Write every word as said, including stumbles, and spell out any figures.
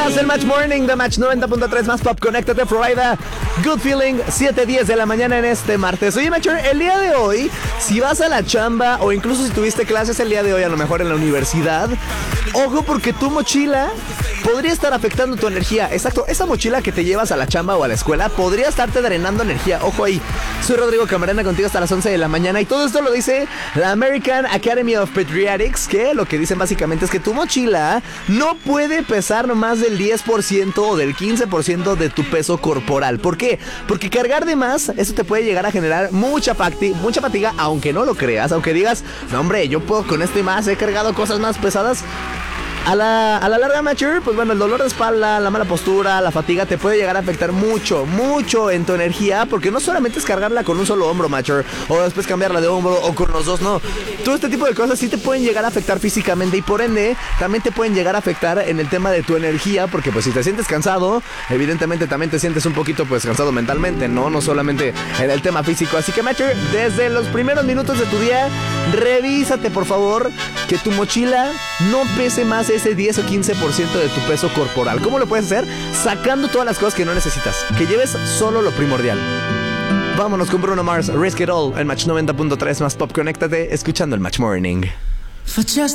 Estás en Match Morning de Match noventa punto tres más Pop. Conéctate, Florida. Good feeling, siete diez de la mañana en este martes. Oye, Matcher, el día de hoy, si vas a la chamba o incluso si tuviste clases el día de hoy, a lo mejor en la universidad, ojo porque tu mochila podría estar afectando tu energía. Exacto, esa mochila que te llevas a la chamba o a la escuela podría estarte drenando energía. Ojo ahí. Soy Rodrigo Camarena, contigo hasta las once de la mañana. Y todo esto lo dice la American Academy of Pediatrics, que lo que dicen básicamente es que tu mochila no puede pesar más del diez por ciento o del quince por ciento de tu peso corporal. ¿Por qué? Porque cargar de más, eso te puede llegar a generar mucha, facti- mucha fatiga, aunque no lo creas, aunque digas, no hombre, yo puedo con este más, he cargado cosas más pesadas. A la, a la larga, Matcher, pues bueno, el dolor de espalda, la mala postura, la fatiga te puede llegar a afectar mucho, mucho en tu energía, porque no solamente es cargarla con un solo hombro, Matcher, o después cambiarla de hombro o con los dos, no. Todo este tipo de cosas sí te pueden llegar a afectar físicamente y por ende también te pueden llegar a afectar en el tema de tu energía, porque pues si te sientes cansado, evidentemente también te sientes un poquito pues cansado mentalmente, ¿no? No solamente en el tema físico. Así que, Matcher, desde los primeros minutos de tu día, revísate por favor que tu mochila no pese más ese diez o quince por ciento de tu peso corporal. ¿Cómo lo puedes hacer? Sacando todas las cosas que no necesitas. Que lleves solo lo primordial. Vámonos con Bruno Mars, Risk It All, en Match noventa punto tres más Pop. Conéctate, escuchando el Match Morning. For just